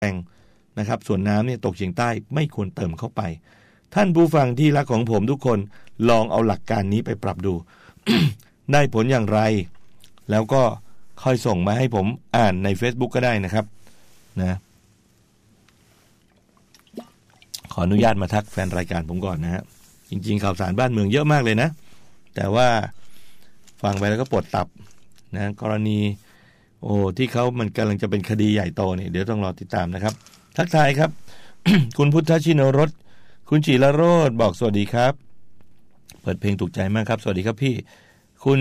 แรงนะครับส่วนน้ำเนี่ยตกเฉียงใต้ไม่ควรเติมเข้าไปท่านผู้ฟังที่รักของผมทุกคนลองเอาหลักการนี้ไปปรับดู ได้ผลอย่างไรแล้วก็ค่อยส่งมาให้ผมอ่านใน Facebook ก็ได้นะครับนะขออนุญาตมาทักแฟนรายการผมก่อนนะฮะจริงๆข่าวสารบ้านเมืองเยอะมากเลยนะแต่ว่าฟังไปแล้วก็ปวดตับนะกรณีที่เขามันกำลังจะเป็นคดีใหญ่โตเนี่ยเดี๋ยวต้องรอติดตามนะครับทักทายครับ คุณพุทธชินรสคุณจิรโรจน์บอกสวัสดีครับเปิดเพลงถูกใจมากครับสวัสดีครับพี่คุณ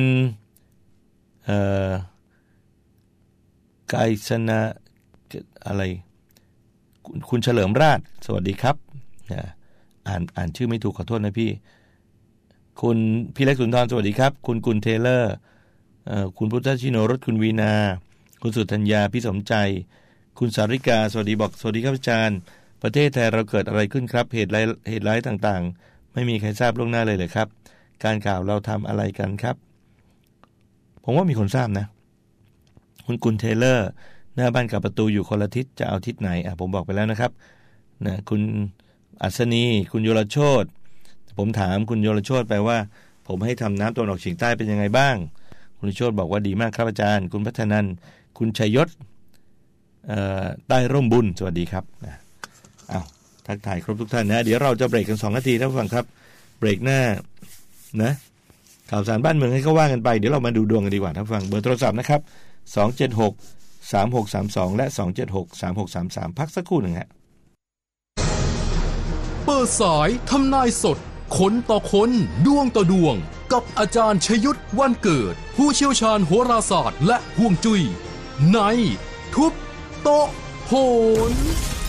ไกษณะอะไรคุณเฉลิมราชสวัสดีครับอ่านชื่อไม่ถูกขอโทษนะพี่คุณพี่เล็กสุนทรสวัสดีครับคุณกุลเทเลอร์คุณพุทธชินรสคุณวีนาคุณสุธัญญาพี่สมใจคุณสาริกาสวัสดีบอกสวัสดีครับอาจารย์ประเทศไทยเราเกิดอะไรขึ้นครับเหตุร้ายต่างๆไม่มีใครทราบล่วงหน้าเลยเหรอครับการข่าวเราทำอะไรกันครับผมว่ามีคนทราบนะคุณกุลเทเลอร์หน้าบ้านกับประตูอยู่คนละทิศจะเอาทิศไหนผมบอกไปแล้วนะครับนะคุณอัศนีคุณโยรโชติผมถามคุณโยรโชติไปว่าผมให้ทำน้ำตะวันออกเฉียงใต้เป็นยังไงบ้างคุณโยรโชติบอกว่าดีมากครับอาจารย์คุณพัฒนันท์คุณชัยยศใต้ร่มบุญสวัสดีครับทักทายครบทุกท่านนะเดี๋ยวเราจะเบรกกัน2นาทีท่านผู้ฟังครับเบรกหน้านะข่าวสารบ้านเมืองให้เขาว่ากันไปเดี๋ยวเรามาดูดวงกันดีกว่าท่านผู้ฟังเบอร์โทรศัพท์นะครับ2763632และ2763633พักสักครู่หนึ่งฮะเปิดสายทำนายสดคนต่อคนดวงต่อดวงกับอาจารย์ชยุทธวันเกิดผู้เชี่ยวชาญโหราศาสตร์และฮวงจุ้ยในทุบโต๊ะโหน